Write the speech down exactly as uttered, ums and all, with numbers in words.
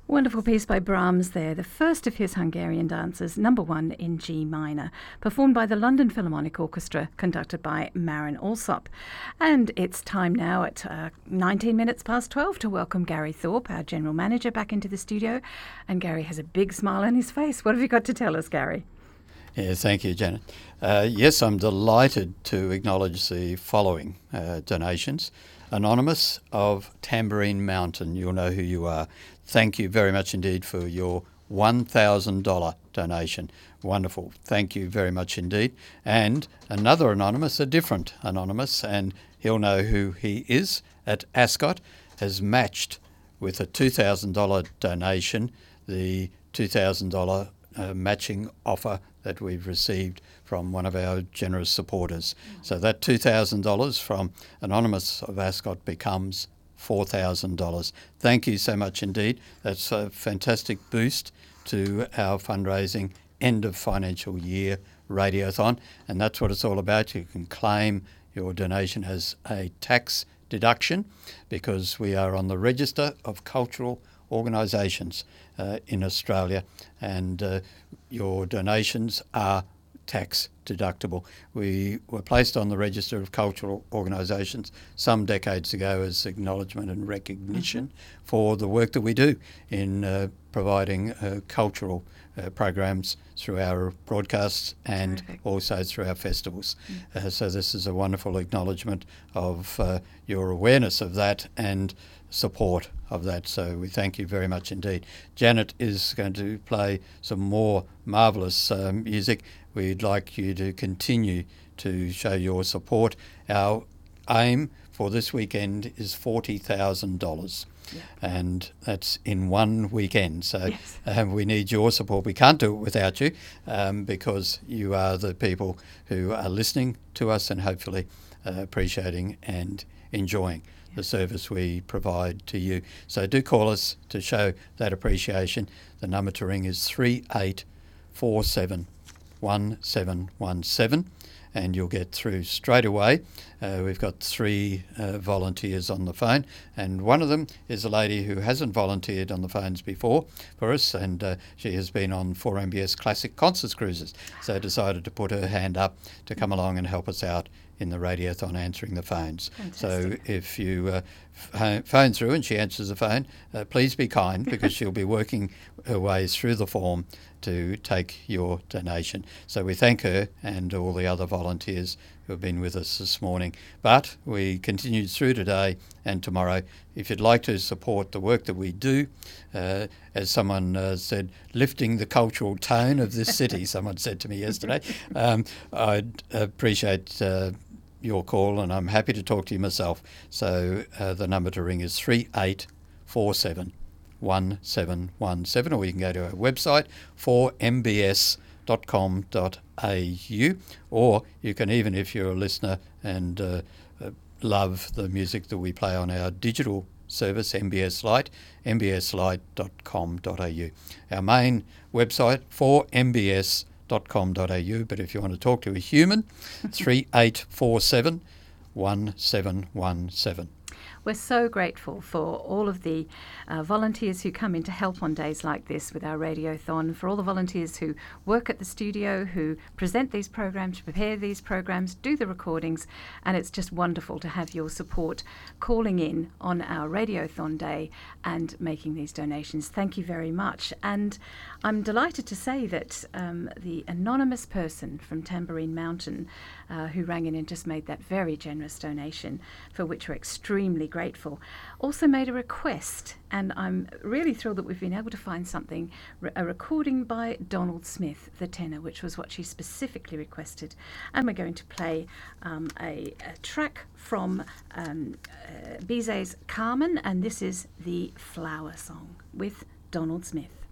Wonderful piece by Brahms there, the first of his Hungarian dances, number one in G minor, performed by the London Philharmonic Orchestra, conducted by Marin Alsop. And it's time now at uh, nineteen minutes past twelve to welcome Gary Thorpe, our General Manager, back into the studio. And Gary has a big smile on his face. What have you got to tell us, Gary? Yeah, thank you, Janet. Uh, yes, I'm delighted to acknowledge the following uh, donations. Anonymous of Tambourine Mountain, you'll know who you are. Thank you very much indeed for your one thousand dollars donation. Wonderful. Thank you very much indeed. And another anonymous, a different anonymous, and he'll know who he is at Ascot, has matched with a two thousand dollars donation the two thousand dollars uh, matching offer that we've received from one of our generous supporters. So that two thousand dollars from Anonymous of Ascot becomes four thousand dollars. Thank you so much indeed. That's a fantastic boost to our fundraising end of financial year radiothon, and that's what it's all about. You can claim your donation as a tax deduction because we are on the register of cultural organisations uh, in Australia, and uh, your donations are tax deductible. We were placed on the register of cultural organisations some decades ago as acknowledgement and recognition mm-hmm. for the work that we do in uh, providing uh, cultural uh, programs through our broadcasts and Terrific. Also through our festivals. Mm-hmm. Uh, so this is a wonderful acknowledgement of uh, your awareness of that and support of that. So we thank you very much indeed. Janet is going to play some more marvellous uh, music. We'd like you to continue to show your support. Our aim for this weekend is forty thousand dollars. Yeah. And that's in one weekend. So yes. uh, we need your support. We can't do it without you um, because you are the people who are listening to us and hopefully uh, appreciating and enjoying the service we provide to you. So do call us to show that appreciation. The number to ring is three eight four seven one seven one seven and you'll get through straight away. Uh, we've got three uh, volunteers on the phone, and one of them is a lady who hasn't volunteered on the phones before for us, and uh, she has been on four M B S Classic Concerts Cruises, so decided to put her hand up to come along and help us out in the radiothon answering the phones. Fantastic. So if you uh, f- phone through and she answers the phone, uh, please be kind because she'll be working her way through the form to take your donation. So we thank her and all the other volunteers who have been with us this morning. But we continue through today and tomorrow. If you'd like to support the work that we do, uh, as someone uh, said, lifting the cultural tone of this city, someone said to me yesterday, um, I'd appreciate uh, your call, and I'm happy to talk to you myself. So uh, the number to ring is three eight four seven one seven one seven, or you can go to our website four m b s dot com dot a u, or you can, even if you're a listener and uh, uh, love the music that we play on our digital service, M B S Lite, m b s lite dot com dot a u. Our main website, four m b s dot com dot a u, but if you want to talk to a human, three eight four seven one seven one seven. We're so grateful for all of the uh, volunteers who come in to help on days like this with our radiothon, for all the volunteers who work at the studio, who present these programs, prepare these programs, do the recordings, and it's just wonderful to have your support calling in on our radiothon day and making these donations. Thank you very much. And I'm delighted to say that um, the anonymous person from Tambourine Mountain uh, who rang in and just made that very generous donation, for which we're extremely grateful, also made a request, and I'm really thrilled that we've been able to find something, a recording by Donald Smith, the tenor, which was what she specifically requested. And we're going to play um, a, a track from um, uh, Bizet's Carmen, and this is the Flower Song with Donald Smith.